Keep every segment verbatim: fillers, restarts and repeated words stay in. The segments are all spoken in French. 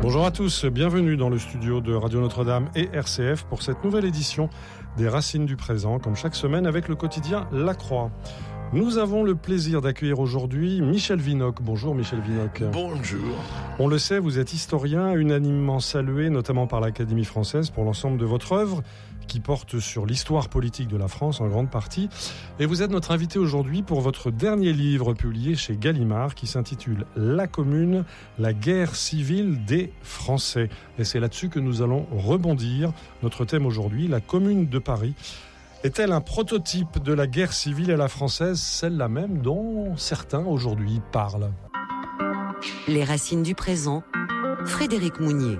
Bonjour à tous, bienvenue dans le studio de Radio Notre-Dame et R C F pour cette nouvelle édition des Racines du présent, comme chaque semaine avec le quotidien La Croix. Nous avons le plaisir d'accueillir aujourd'hui Michel Vinocq. Bonjour Michel Vinocq. Bonjour. On le sait, vous êtes historien, unanimement salué, notamment par l'Académie française, pour l'ensemble de votre œuvre, qui porte sur l'histoire politique de la France en grande partie. Et vous êtes notre invité aujourd'hui pour votre dernier livre publié chez Gallimard, qui s'intitule La Commune, la guerre civile des Français. Et c'est là-dessus que nous allons rebondir. Notre thème aujourd'hui, la Commune de Paris. Est-elle un prototype de la guerre civile à la française, celle-là même dont certains aujourd'hui parlent ? Les Racines du présent, Frédéric Mounier.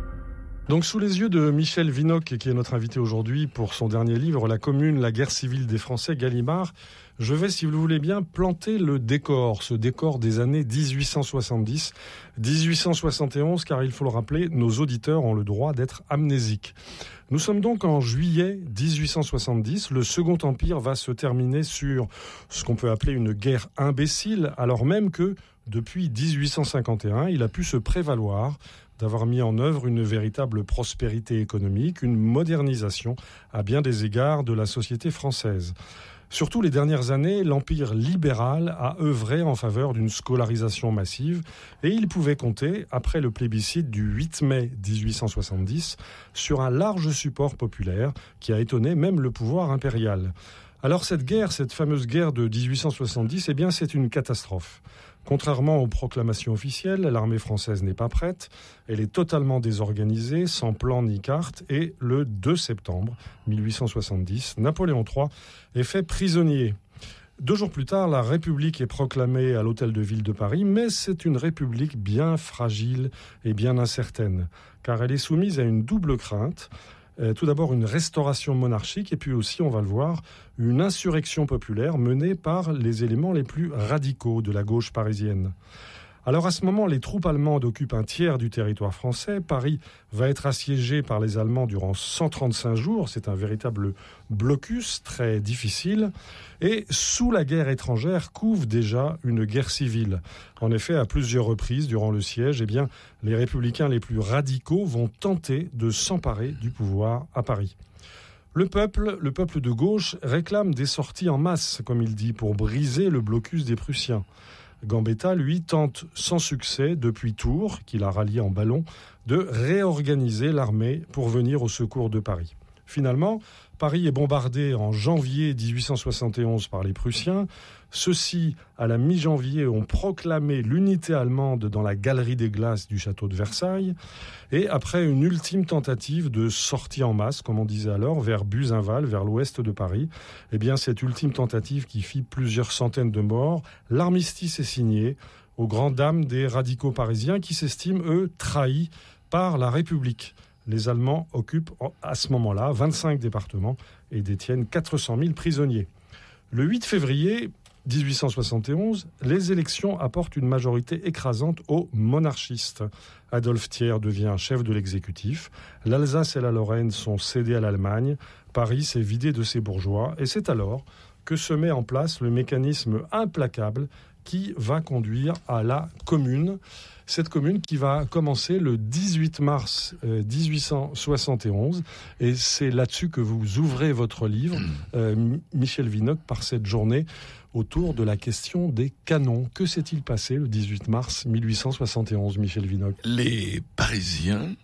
Donc sous les yeux de Michel Vinocq, qui est notre invité aujourd'hui pour son dernier livre, La Commune, la guerre civile des Français, Gallimard, je vais, si vous le voulez bien, planter le décor, ce décor des années dix-huit cent soixante-dix, dix-huit cent soixante et onze, car il faut le rappeler, nos auditeurs ont le droit d'être amnésiques. Nous sommes donc en juillet dix-huit cent soixante-dix, le Second Empire va se terminer sur ce qu'on peut appeler une guerre imbécile, alors même que, depuis dix-huit cent cinquante et un, il a pu se prévaloir d'avoir mis en œuvre une véritable prospérité économique, une modernisation à bien des égards de la société française. Surtout les dernières années, l'Empire libéral a œuvré en faveur d'une scolarisation massive et il pouvait compter, après le plébiscite du huit mai dix-huit cent soixante-dix, sur un large support populaire qui a étonné même le pouvoir impérial. Alors cette guerre, cette fameuse guerre de dix-huit cent soixante-dix, eh bien c'est une catastrophe. Contrairement aux proclamations officielles, l'armée française n'est pas prête. Elle est totalement désorganisée, sans plan ni carte. Et le deux septembre mille huit cent soixante-dix, Napoléon trois est fait prisonnier. Deux jours plus tard, la République est proclamée à l'Hôtel de Ville de Paris, mais c'est une République bien fragile et bien incertaine, car elle est soumise à une double crainte. Euh, tout d'abord une restauration monarchique et puis aussi, on va le voir, une insurrection populaire menée par les éléments les plus radicaux de la gauche parisienne. Alors à ce moment, les troupes allemandes occupent un tiers du territoire français. Paris va être assiégé par les Allemands durant cent trente-cinq jours. C'est un véritable blocus très difficile. Et sous la guerre étrangère couve déjà une guerre civile. En effet, à plusieurs reprises durant le siège, eh bien, les républicains les plus radicaux vont tenter de s'emparer du pouvoir à Paris. Le peuple, le peuple de gauche, réclame des sorties en masse, comme il dit, pour briser le blocus des Prussiens. Gambetta, lui, tente sans succès, depuis Tours, qu'il a rallié en ballon, de réorganiser l'armée pour venir au secours de Paris. Finalement, Paris est bombardé en janvier dix-huit cent soixante et onze par les Prussiens. Ceux-ci, à la mi-janvier, ont proclamé l'unité allemande dans la galerie des glaces du château de Versailles. Et après une ultime tentative de sortie en masse, comme on disait alors, vers Buzenval, vers l'ouest de Paris, eh bien, cette ultime tentative qui fit plusieurs centaines de morts, l'armistice est signé aux grandes dames des radicaux parisiens qui s'estiment, eux, trahis par la République. Les Allemands occupent à ce moment-là vingt-cinq départements et détiennent quatre cent mille prisonniers. Le huit février dix-huit cent soixante et onze, les élections apportent une majorité écrasante aux monarchistes. Adolphe Thiers devient chef de l'exécutif. L'Alsace et la Lorraine sont cédées à l'Allemagne. Paris s'est vidé de ses bourgeois. Et c'est alors que se met en place le mécanisme implacable qui va conduire à la Commune. Cette commune qui va commencer le dix-huit mars dix-huit cent soixante et onze. Et c'est là-dessus que vous ouvrez votre livre, euh, Michel Vinocq, par cette journée autour de la question des canons. Que s'est-il passé le dix-huit mars mille huit cent soixante et onze, Michel Vinocq ? Les Parisiens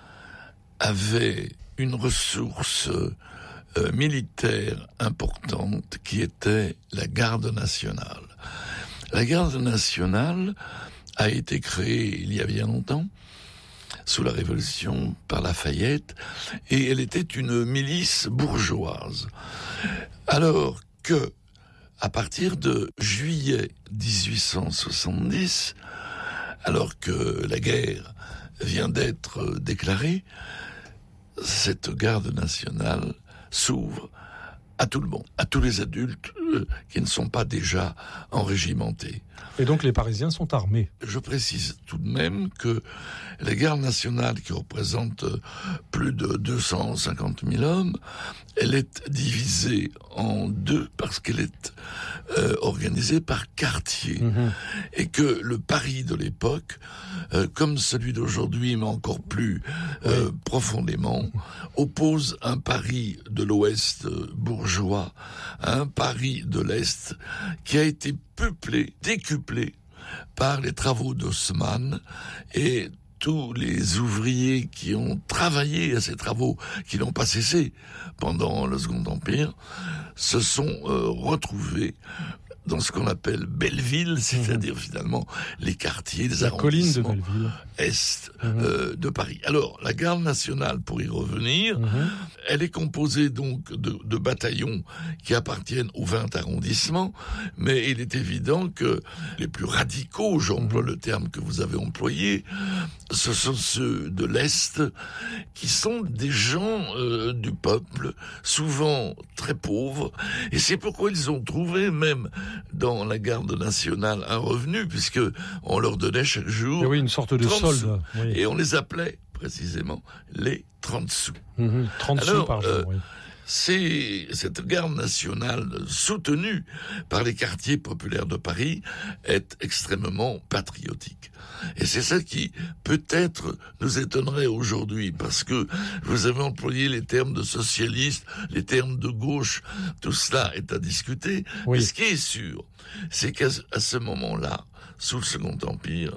avaient une ressource euh, militaire importante qui était la garde nationale. La garde nationale a été créée il y a bien longtemps, sous la Révolution, par Lafayette, et elle était une milice bourgeoise. Alors que, à partir de juillet dix-huit cent soixante-dix, alors que la guerre vient d'être déclarée, cette garde nationale s'ouvre à tout le monde, à tous les adultes euh, qui ne sont pas déjà enrégimentés. Et donc les Parisiens sont armés. Je précise tout de même que la garde nationale, qui représente plus de deux cent cinquante mille hommes, elle est divisée en deux parce qu'elle est euh, organisée par quartier. Mmh. Et que le Paris de l'époque, euh, comme celui d'aujourd'hui, mais encore plus euh, oui. profondément, oppose un Paris de l'Ouest bourgeois à un Paris de l'Est qui a été peuplé, décuplé par les travaux d'Haussmann et tous les ouvriers qui ont travaillé à ces travaux, qui n'ont pas cessé pendant le Second Empire, se sont euh, retrouvés dans ce qu'on appelle Belleville, c'est-à-dire mmh. finalement les quartiers, les la arrondissements colline de Belleville. Est mmh. euh, de Paris. Alors, la garde nationale, pour y revenir, mmh. elle est composée donc de, de bataillons qui appartiennent aux vingt arrondissements, mais il est évident que les plus radicaux, j'emploie mmh. le terme que vous avez employé, ce sont ceux de l'Est, qui sont des gens euh, du peuple, souvent très pauvres, et c'est pourquoi ils ont trouvé même dans la garde nationale un revenu, puisque on leur donnait chaque jour et oui, une sorte de solde, oui. Et on les appelait précisément les trente sous. Mmh, trente Alors, sous par jour, euh, oui. C'est cette garde nationale soutenue par les quartiers populaires de Paris est extrêmement patriotique. Et c'est ça qui peut-être nous étonnerait aujourd'hui, parce que vous avez employé les termes de socialiste, les termes de gauche, tout cela est à discuter. Oui. Mais ce qui est sûr, c'est qu'à ce moment-là, sous le Second Empire,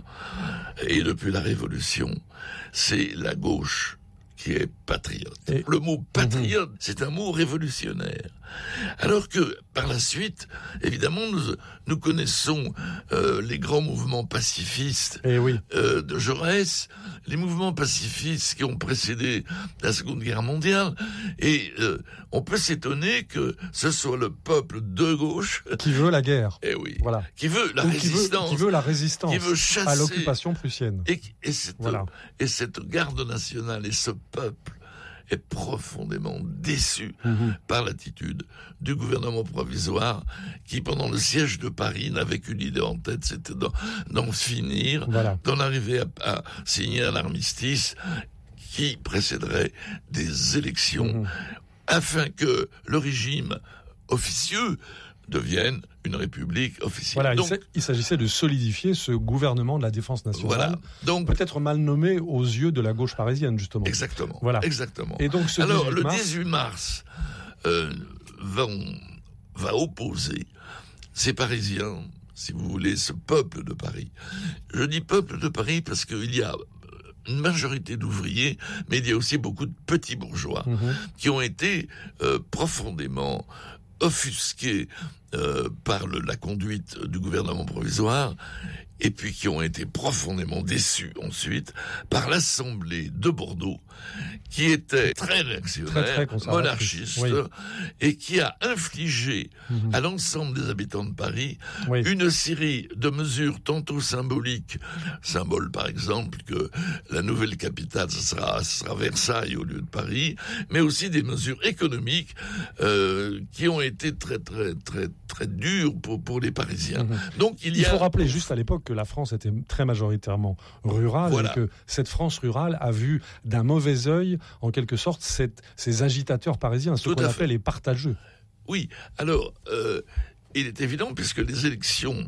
et depuis la Révolution, c'est la gauche qui est patriote. Et le mot patriote, mmh. c'est un mot révolutionnaire. Alors que, par la suite, évidemment, nous, nous connaissons euh, les grands mouvements pacifistes et oui. euh, de Jaurès, les mouvements pacifistes qui ont précédé la Seconde Guerre mondiale, et euh, on peut s'étonner que ce soit le peuple de gauche qui veut la guerre, et oui, voilà. qui veut la Ou résistance, qui veut, qui veut la résistance, qui veut chasser à l'occupation prussienne. Et, et, cette, voilà. et cette garde nationale et ce peuple est profondément déçu mmh. par l'attitude du gouvernement provisoire qui, pendant le siège de Paris, n'avait qu'une idée en tête, c'était d'en, d'en finir, voilà. d'en arriver à, à signer un armistice qui précéderait des élections, mmh. afin que le régime officieux devienne une république officielle. Voilà, donc, il s'agissait de solidifier ce gouvernement de la défense nationale, voilà, donc, peut-être mal nommé aux yeux de la gauche parisienne, justement. Exactement. Voilà. Exactement. Et donc, ce Alors, dix-huit le mars, dix-huit mars euh, va, on, va opposer ces Parisiens, si vous voulez, ce peuple de Paris. Je dis peuple de Paris parce qu'il y a une majorité d'ouvriers, mais il y a aussi beaucoup de petits bourgeois mmh. qui ont été euh, profondément offusqués euh, par le, la conduite du gouvernement provisoire, et puis qui ont été profondément déçus ensuite par l'Assemblée de Bordeaux, qui était très réactionnaire, très, très monarchiste, oui. et qui a infligé mmh. à l'ensemble des habitants de Paris oui. une série de mesures tantôt symboliques, symbole par exemple que la nouvelle capitale, ce sera, ce sera Versailles au lieu de Paris, mais aussi des mesures économiques euh, qui ont été très très très très dures pour, pour les Parisiens. Mmh. Donc il y il a... faut rappeler juste à l'époque que la France était très majoritairement rurale, voilà. et que cette France rurale a vu d'un mauvais œil, en quelque sorte, cette, ces agitateurs parisiens, ce Tout qu'on appelle les partageux. Oui, alors, euh, il est évident, puisque les élections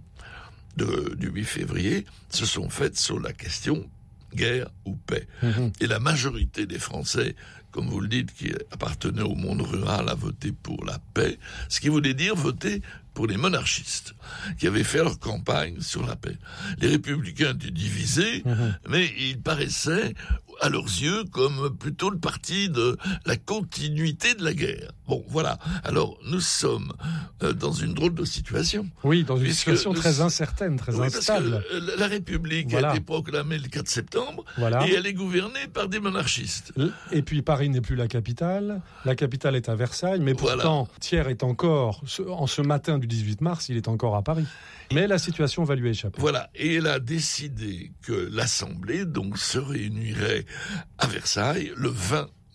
de, du huit février se sont faites sur la question guerre ou paix. Mmh. Et la majorité des Français, comme vous le dites, qui appartenaient au monde rural, a voté pour la paix, ce qui voulait dire voter pour les monarchistes, qui avaient fait leur campagne sur la paix. Les républicains étaient divisés, mmh. mais ils paraissaient, à leurs yeux, comme plutôt le parti de la continuité de la guerre. Bon, voilà. Alors, nous sommes euh, dans une drôle de situation. Oui, dans une situation nous... très incertaine, très oui, instable. Parce que la République voilà. a été proclamée le quatre septembre, voilà. et elle est gouvernée par des monarchistes. Et puis, Paris n'est plus la capitale. La capitale est à Versailles, mais pourtant, voilà. Thiers est encore, en ce matin du dix-huit mars, il est encore à Paris. Mais la situation va lui échapper. Voilà, et elle a décidé que l'Assemblée donc se réunirait à Versailles le vingt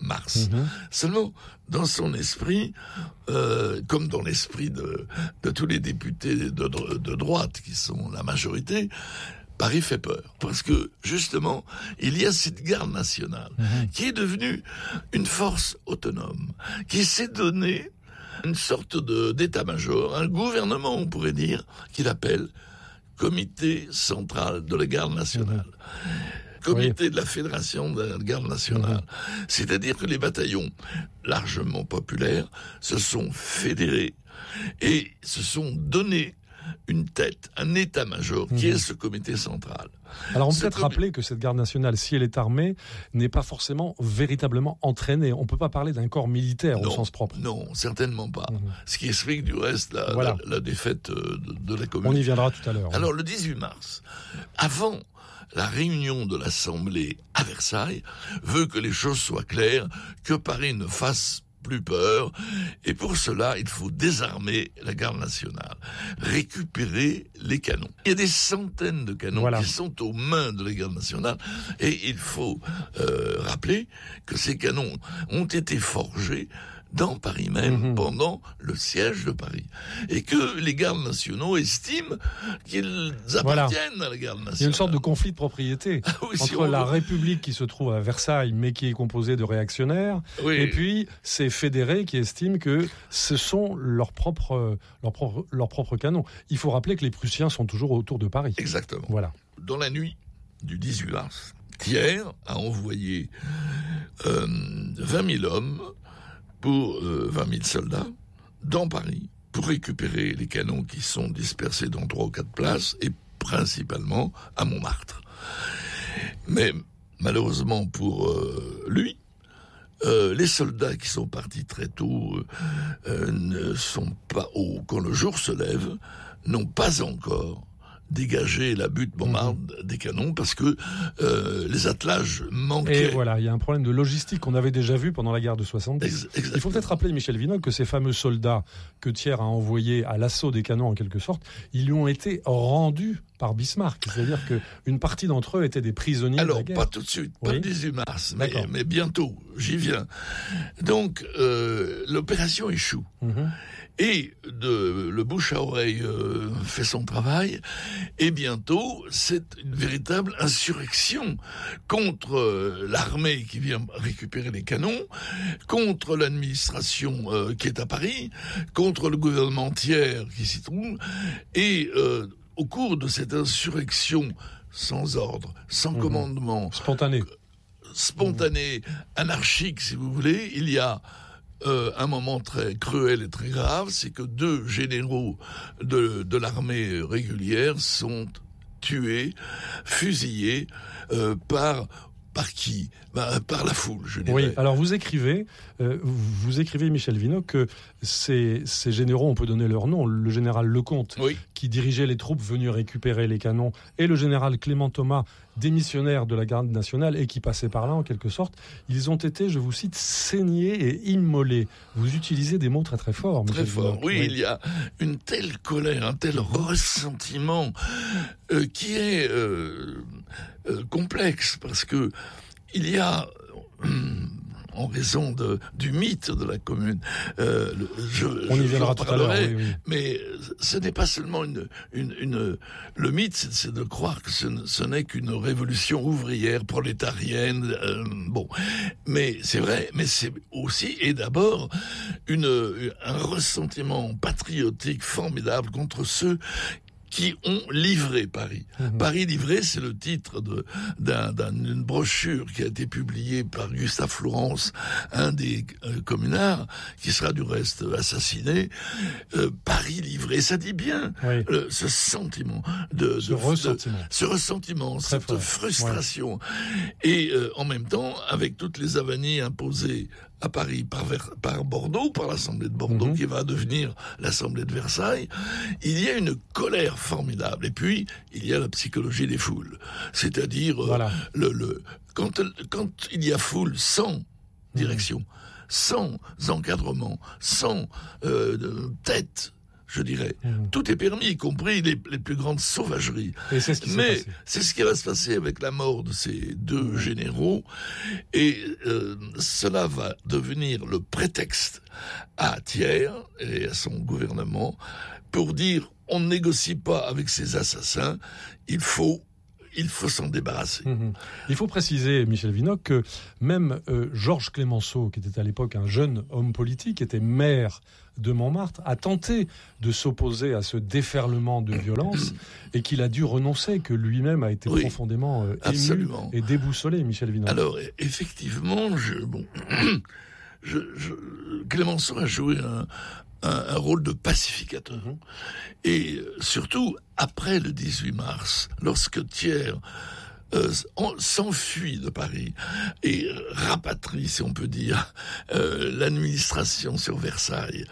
mars. Mmh. Seulement, dans son esprit, euh, comme dans l'esprit de, de tous les députés de, de, de droite, qui sont la majorité, Paris fait peur. Parce que, justement, il y a cette garde nationale mmh. qui est devenue une force autonome, qui s'est donnée une sorte de, d'état-major, un gouvernement, on pourrait dire, qu'il appelle Comité central de la garde nationale. Mmh. Comité oui. de la Fédération de la garde nationale. Mmh. C'est-à-dire que les bataillons largement populaires se sont fédérés et se sont donnés une tête, un état-major, mmh. qui est ce comité central. Alors on peut ce peut-être comité... rappeler que cette garde nationale, si elle est armée, n'est pas forcément véritablement entraînée. On ne peut pas parler d'un corps militaire non, au sens propre. Non, certainement pas. Mmh. Ce qui explique du reste la, voilà. la, la défaite de, de la commune. On y viendra tout à l'heure. Alors oui. le dix-huit mars, avant la réunion de l'Assemblée à Versailles, veut que les choses soient claires, que Paris ne fasse plus peur, et pour cela, il faut désarmer la garde nationale, récupérer les canons. Il y a des centaines de canons voilà. qui sont aux mains de la garde nationale, et il faut euh, rappeler que ces canons ont été forgés dans Paris même, mmh. pendant le siège de Paris. Et que les gardes nationaux estiment qu'ils appartiennent voilà. à la garde nationale. Il y a une sorte de conflit de propriété ah oui, entre si la veut. République qui se trouve à Versailles, mais qui est composée de réactionnaires, oui. et puis ces fédérés qui estiment que ce sont leurs propres, leurs propres, leurs propres canons. Il faut rappeler que les Prussiens sont toujours autour de Paris. Exactement. Voilà. Dans la nuit du dix-huit mars, Thiers a envoyé euh, vingt mille hommes pour euh, vingt mille soldats dans Paris pour récupérer les canons qui sont dispersés dans trois ou quatre places et principalement à Montmartre. Mais malheureusement pour euh, lui, euh, les soldats qui sont partis très tôt euh, ne sont pas au quand le jour se lève, n'ont pas encore dégager la butte Montmartre mmh. des canons parce que euh, les attelages manquaient. Et voilà, il y a un problème de logistique qu'on avait déjà vu pendant la guerre de soixante-dix. Ex- il faut peut-être rappeler, Michel Vinocq, que ces fameux soldats que Thiers a envoyés à l'assaut des canons en quelque sorte, ils lui ont été rendus par Bismarck. C'est-à-dire qu'une partie d'entre eux étaient des prisonniers Alors, de la guerre. pas tout de suite, pas oui. le dix-huit mars, mais, mais bientôt, j'y viens. Donc, euh, l'opération échoue. Mmh. Et de, le bouche à oreille euh, fait son travail, et bientôt, c'est une véritable insurrection contre euh, l'armée qui vient récupérer les canons, contre l'administration euh, qui est à Paris, contre le gouvernement Thiers qui s'y trouve, et euh, au cours de cette insurrection sans ordre, sans mmh. commandement, spontané, euh, spontané, mmh. anarchique si vous voulez, il y a Euh, un moment très cruel et très grave, c'est que deux généraux de, de l'armée régulière sont tués, fusillés euh, par par qui bah, par la foule, je dirais. Oui. Alors vous écrivez, euh, vous écrivez Michel Vinocq que ces, ces généraux, on peut donner leur nom, le général Lecomte, oui. qui dirigeait les troupes venues récupérer les canons, et le général Clément Thomas, démissionnaire de la garde nationale et qui passait par là en quelque sorte, ils ont été, je vous cite, saignés et immolés. Vous utilisez des mots très très forts. Très fort, oui, oui, il y a une telle colère, un tel ressentiment euh, qui est euh, euh, complexe parce que il y a euh, en raison de, du mythe de la commune. Euh, je, On y viendra tout à l'heure, oui, oui. Mais ce n'est pas seulement une... une, une le mythe, c'est, c'est de croire que ce, ce n'est qu'une révolution ouvrière, prolétarienne. Euh, bon, mais c'est vrai, mais c'est aussi et d'abord une, un ressentiment patriotique formidable contre ceux qui ont livré Paris. Mmh. Paris livré, c'est le titre de, d'un, d'une brochure qui a été publiée par Gustave Florence, un des euh, communards, qui sera du reste assassiné. Euh, Paris livré, ça dit bien oui. euh, ce sentiment de, ce de ressentiment, de, ce ressentiment, Très cette fort. frustration, ouais. et euh, en même temps avec toutes les avanies imposées à Paris par, par Bordeaux, par l'Assemblée de Bordeaux, mmh. qui va devenir l'Assemblée de Versailles, il y a une colère formidable. Et puis, il y a la psychologie des foules. C'est-à-dire, voilà. euh, le, le, quand, quand il y a foule sans direction, mmh. sans encadrement, sans euh, tête, je dirais. Mmh. Tout est permis, y compris les, les plus grandes sauvageries. Et c'est ce qui s'est Mais passé. c'est ce qui va se passer avec la mort de ces deux généraux. Et euh, cela va devenir le prétexte à Thiers et à son gouvernement pour dire on ne négocie pas avec ces assassins, il faut il faut s'en débarrasser. Mmh. Il faut préciser, Michel Vinocq, que même euh, Georges Clemenceau, qui était à l'époque un jeune homme politique, était maire de Montmartre, a tenté de s'opposer à ce déferlement de violence et qu'il a dû renoncer, que lui-même a été Oui, profondément euh, ému absolument. et déboussolé, Michel Vinocq. Alors, effectivement, je, bon, je, je, Clemenceau a joué un, un, un rôle de pacificateur. Mmh. Et surtout, après le dix-huit mars, lorsque Thiers euh, s'enfuit de Paris et rapatrie, si on peut dire, euh, l'administration sur Versailles,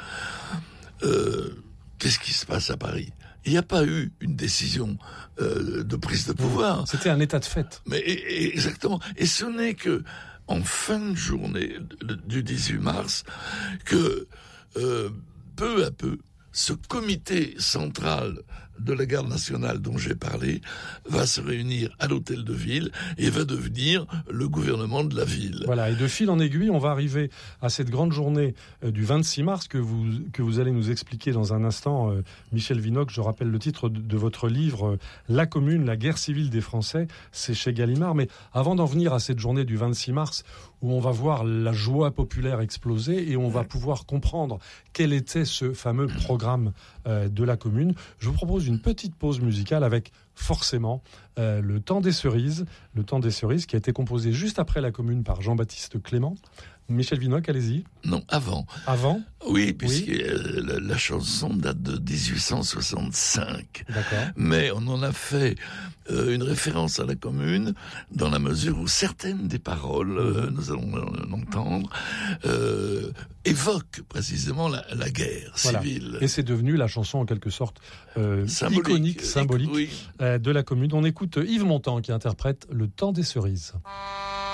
euh, qu'est-ce qui se passe à Paris ? Il n'y a pas eu une décision euh, de prise de pouvoir. C'était un état de fait. Mais et, et, exactement. Et ce n'est que en fin de journée du dix-huit mars que euh, peu à peu, ce comité central de la garde nationale dont j'ai parlé va se réunir à l'hôtel de ville et va devenir le gouvernement de la ville. Voilà, et de fil en aiguille, on va arriver à cette grande journée euh, du vingt-six mars que vous, que vous allez nous expliquer dans un instant, euh, Michel Vinocq. Je rappelle le titre de, de votre livre, euh, La Commune, la guerre civile des Français, c'est chez Gallimard. Mais avant d'en venir à cette journée du vingt-six mars, où on va voir la joie populaire exploser et on va pouvoir comprendre quel était ce fameux programme euh, de la Commune, je vous propose une petite pause musicale avec forcément euh, le Temps des cerises, le Temps des cerises qui a été composé juste après la Commune par Jean-Baptiste Clément. Michel Vinocq, allez-y. Non, avant. Avant ? Oui, puisque oui. Euh, la, la chanson date de dix-huit cent soixante-cinq. D'accord. Mais on en a fait euh, une référence à la Commune dans la mesure où certaines des paroles, euh, nous allons l'entendre, euh, évoquent précisément la, la guerre civile. Voilà. Et c'est devenu la chanson en quelque sorte euh, symbolique, iconique, symbolique oui. euh, de la Commune. On écoute Yves Montand qui interprète Le Temps des cerises.